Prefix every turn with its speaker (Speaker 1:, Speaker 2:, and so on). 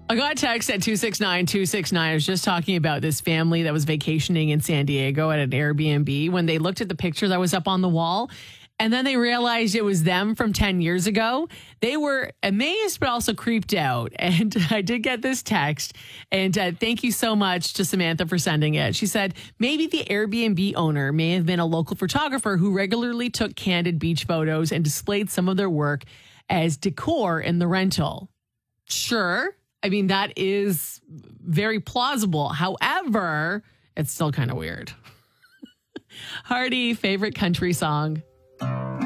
Speaker 1: I got a text at 269-269. I was just talking about this family that was vacationing in San Diego at an Airbnb when they looked at the picture that was up on the wall. And then they realized it was them from 10 years ago. They were amazed, but also creeped out. And I did get this text. And thank you so much to Samantha for sending it. She said, maybe the Airbnb owner may have been a local photographer who regularly took candid beach photos and displayed some of their work as decor in the rental. Sure. I mean, that is very plausible. However, it's still kind of weird. Hardy, favorite country song?